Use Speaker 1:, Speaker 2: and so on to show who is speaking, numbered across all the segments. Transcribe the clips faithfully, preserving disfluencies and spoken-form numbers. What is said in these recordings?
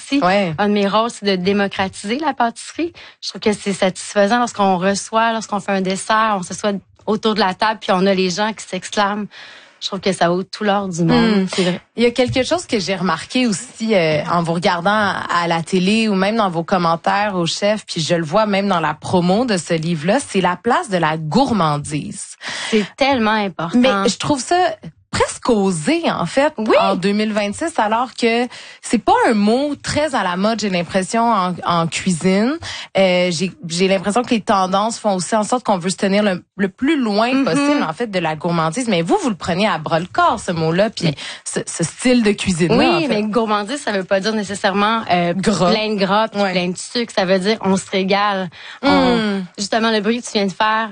Speaker 1: aussi.
Speaker 2: Ouais.
Speaker 1: Un de mes rôles, c'est de démocratiser la pâtisserie. Je trouve que c'est satisfaisant lorsqu'on reçoit, lorsqu'on fait un dessert, on s'assoit autour de la table puis on a les gens qui s'exclament. Je trouve que ça vaut tout l'or du monde.
Speaker 2: Mmh.
Speaker 1: C'est vrai.
Speaker 2: Il y a quelque chose que j'ai remarqué aussi euh, en vous regardant à la télé ou même dans vos commentaires au chef, puis je le vois même dans la promo de ce livre-là, c'est la place de la gourmandise.
Speaker 1: C'est tellement important.
Speaker 2: Mais je trouve ça presque osé, en fait,
Speaker 1: oui.
Speaker 2: en deux mille vingt-six, alors que c'est pas un mot très à la mode, j'ai l'impression, en, en cuisine. Euh, j'ai, j'ai l'impression que les tendances font aussi en sorte qu'on veut se tenir le, le plus loin mm-hmm. possible, en fait, de la gourmandise. Mais vous, vous le prenez à bras le corps, ce mot-là, puis ce, ce style de cuisine-là,
Speaker 1: oui,
Speaker 2: en fait.
Speaker 1: mais gourmandise, ça veut pas dire nécessairement euh,
Speaker 2: gras.
Speaker 1: Plein de gras, puis
Speaker 2: ouais.
Speaker 1: plein de sucre. Ça veut dire on se régale.
Speaker 2: Mm.
Speaker 1: On, justement, le bruit que tu viens de faire...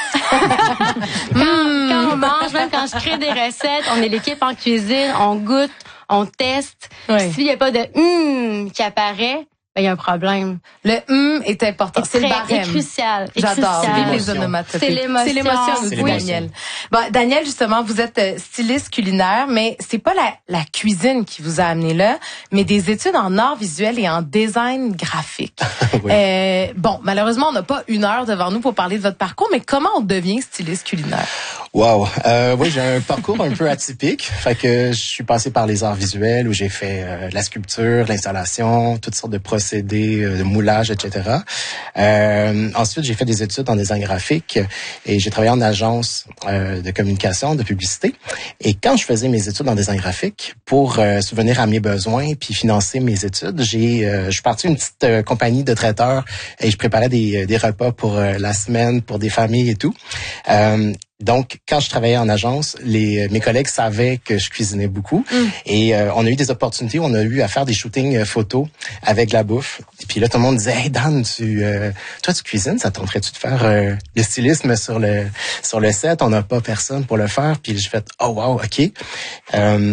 Speaker 1: quand, quand on mange, même quand je crée des recettes, on est l'équipe en cuisine, on goûte, on teste.
Speaker 2: Ouais.
Speaker 1: S'il n'y a pas de hum qui apparaît, ben il y a un problème.
Speaker 2: Le hum est important.
Speaker 1: C'est,
Speaker 2: c'est le barème.
Speaker 1: C'est crucial.
Speaker 2: J'adore.
Speaker 1: Crucial.
Speaker 2: Les onomatopées.
Speaker 1: C'est l'émotion.
Speaker 2: C'est l'émotion, nous
Speaker 1: dit
Speaker 2: Daniel. Bon, Daniel, justement, vous êtes styliste culinaire, mais c'est pas la, la cuisine qui vous a amené là, mais des études en art visuel et en design graphique. oui. euh, bon, malheureusement, on n'a pas une heure devant nous pour parler de votre parcours, mais comment on devient styliste culinaire?
Speaker 3: Wow. Euh, oui, j'ai un parcours un peu atypique. Fait que je suis passé par les arts visuels où j'ai fait euh, la sculpture, l'installation, toutes sortes de procédés, euh, de moulage, et cetera. Euh, ensuite, j'ai fait des études en design graphique et j'ai travaillé en agence euh, de communication, de publicité. Et quand je faisais mes études en design graphique, pour euh, subvenir à mes besoins puis financer mes études, j'ai, euh, je suis parti d'une petite euh, compagnie de traiteurs et je préparais des, des repas pour euh, la semaine, pour des familles et tout. Euh, Donc, quand je travaillais en agence, les mes collègues savaient que je cuisinais beaucoup. Mm. Et euh, on a eu des opportunités, on a eu à faire des shootings euh, photos avec la bouffe. Et puis là, tout le monde disait « Hey Dan, tu, euh, toi, tu cuisines, ça tenterait-tu de faire euh, le stylisme sur le sur le set? On n'a pas personne pour le faire. » Puis j'ai fait « Oh wow, OK. Euh, »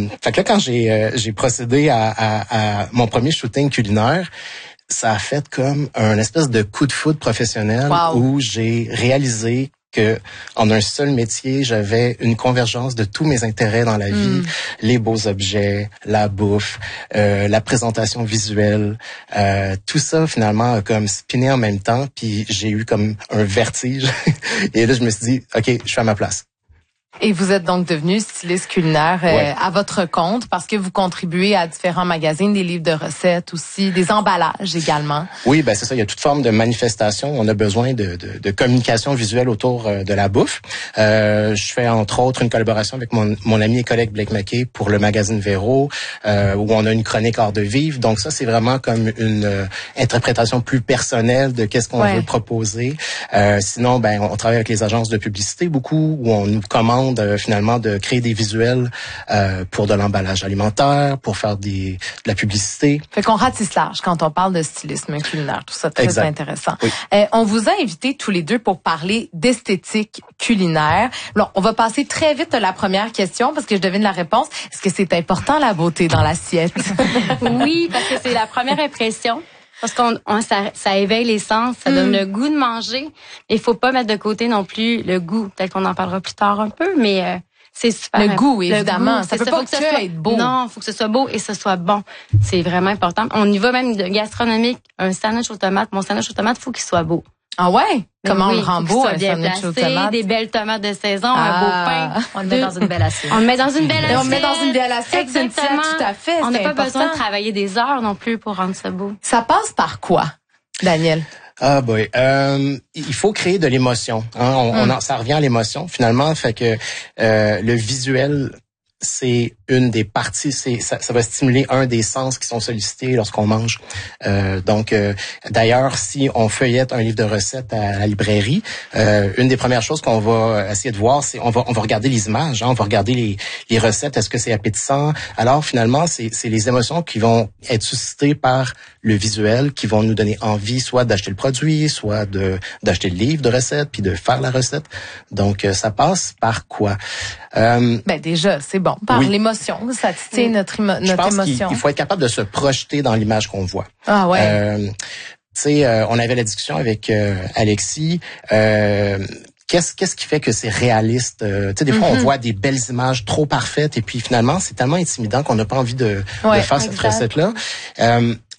Speaker 3: Fait que là, quand j'ai euh, j'ai procédé à, à, à mon premier shooting culinaire, ça a fait comme un espèce de coup de foudre professionnel wow. où j'ai réalisé que en un seul métier, j'avais une convergence de tous mes intérêts dans la vie, mm. les beaux objets, la bouffe, euh, la présentation visuelle, euh, tout ça finalement a comme spiné en même temps, puis j'ai eu comme un vertige. Et là, je me suis dit, OK, je suis à ma place.
Speaker 2: Et vous êtes donc devenu styliste culinaire euh,
Speaker 3: ouais.
Speaker 2: à votre compte parce que vous contribuez à différents magazines, des livres de recettes aussi, des emballages également.
Speaker 3: Oui, ben c'est ça. Il y a toute forme de manifestation. On a besoin de, de, de communication visuelle autour de la bouffe. Euh, je fais entre autres une collaboration avec mon, mon ami et collègue Blake McKay pour le magazine Véro, euh, où on a une chronique art de vivre. Donc ça, c'est vraiment comme une euh, interprétation plus personnelle de qu'est-ce qu'on ouais. veut proposer. Euh, sinon, ben on travaille avec les agences de publicité beaucoup, où on nous commande De, finalement de créer des visuels euh, pour de l'emballage alimentaire, pour faire des, de la publicité.
Speaker 2: Fait qu'on ratisse large quand on parle de stylisme culinaire. Tout ça très
Speaker 3: exact.
Speaker 2: Intéressant.
Speaker 3: Oui.
Speaker 2: Euh, on vous a invités tous les deux pour parler d'esthétique culinaire. Bon, on va passer très vite à la première question parce que je devine la réponse. Est-ce que c'est important la beauté dans l'assiette?
Speaker 1: Oui, parce que c'est la première impression. Parce qu'on on, ça, ça éveille les sens, ça mm. donne le goût de manger. Il faut pas mettre de côté non plus le goût. Peut-être qu'on en parlera plus tard un peu, mais euh, c'est super.
Speaker 2: Le goût, évidemment.
Speaker 1: Le goût,
Speaker 2: ça peut ça, pas que, que ce soit être beau.
Speaker 1: Non, faut que ce soit beau et ce soit bon. C'est vraiment important. On y va même de gastronomique. Un sandwich aux tomates. Mon sandwich aux tomates, faut qu'il soit beau.
Speaker 2: Ah ouais? Comment
Speaker 1: oui,
Speaker 2: on le rend beau, un
Speaker 1: bien
Speaker 2: sandwich
Speaker 1: placé,
Speaker 2: aux tomates?
Speaker 1: Des belles tomates de saison,
Speaker 2: ah.
Speaker 1: un beau pain.
Speaker 4: On le met dans une belle assiette.
Speaker 1: On le met dans une belle assiette.
Speaker 2: On le met dans une belle assiette,
Speaker 1: exactement.
Speaker 2: Tout à fait.
Speaker 1: On n'a pas
Speaker 2: important.
Speaker 1: besoin de travailler des heures non plus pour rendre ça beau.
Speaker 2: Ça passe par quoi, Daniel?
Speaker 3: Ah boy, euh, il faut créer de l'émotion. Hein? On, mm. on en, ça revient à l'émotion finalement, fait que euh, le visuel, c'est une des parties, c'est ça, ça va stimuler un des sens qui sont sollicités lorsqu'on mange. Euh, donc, euh, d'ailleurs, si on feuillette un livre de recettes à la librairie, euh, une des premières choses qu'on va essayer de voir, c'est on va on va regarder les images, hein, on va regarder les les recettes. Est-ce que c'est appétissant? Alors finalement, c'est c'est les émotions qui vont être suscitées par le visuel, qui vont nous donner envie, soit d'acheter le produit, soit de d'acheter le livre de recettes, puis de faire la recette. Donc, ça passe par quoi?
Speaker 2: Euh, ben déjà, c'est bon. Par oui. l'émotion. Ça titille notre, imo- notre
Speaker 3: Je pense
Speaker 2: émotion.
Speaker 3: qu'il il faut être capable de se projeter dans l'image qu'on voit.
Speaker 2: Ah ouais.
Speaker 3: Euh, tu sais, euh, on avait la discussion avec euh, Alexis. Euh, Qu'est-ce, qu'est-ce qui fait que c'est réaliste? Euh, tu sais, des fois, mm-hmm. on voit des belles images trop parfaites et puis finalement, c'est tellement intimidant qu'on n'a pas envie de,
Speaker 2: ouais,
Speaker 3: de faire
Speaker 2: exact.
Speaker 3: cette recette-là. Euh,